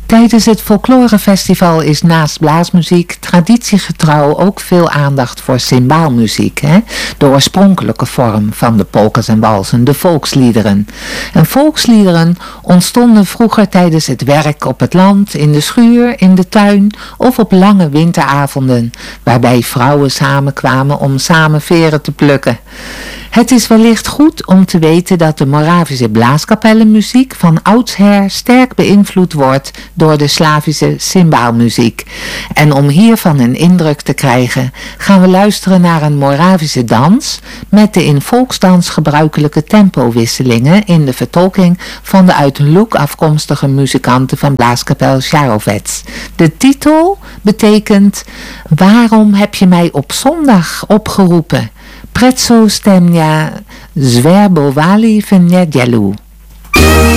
Tijdens het folklorefestival is naast blaasmuziek traditiegetrouw ook veel aandacht voor cymbaalmuziek. De oorspronkelijke vorm van de polkas en walsen, de volksliederen. En volksliederen ontstonden vroeger tijdens het werk op het land, in de schuur, in de tuin of op lange winteravonden, waarbij vrouwen samenkwamen om samen veren te plukken. Het is wellicht goed om te weten dat de Moravische blaaskapellenmuziek van oudsher sterk beïnvloed wordt door de Slavische cymbaalmuziek. En om hiervan een indruk te krijgen, gaan we luisteren naar een Moravische dans met de in volksdans gebruikelijke tempowisselingen in de vertolking van de uit Luk afkomstige muzikanten van blaaskapel Charovets. De titel betekent: Waarom heb je mij op zondag opgeroepen? Pretso stemnia zverbovali v neděļu.